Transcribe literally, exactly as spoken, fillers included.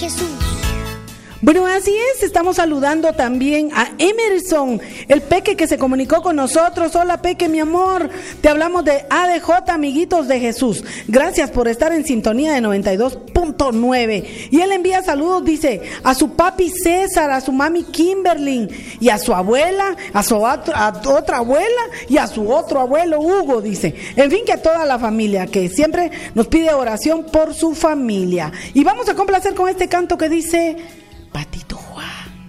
Jesús. Bueno, así es, estamos saludando también a Emerson, el Peque que se comunicó con nosotros. Hola Peque, mi amor, te hablamos de A D J, Amiguitos de Jesús. Gracias por estar en sintonía de noventa y dos punto nueve. Y él envía saludos, dice, a su papi César, a su mami Kimberly, y a su abuela, a su otro, a otra abuela, y a su otro abuelo Hugo, dice. En fin, que a toda la familia, que siempre nos pide oración por su familia. Y vamos a complacer con este canto que dice... Patito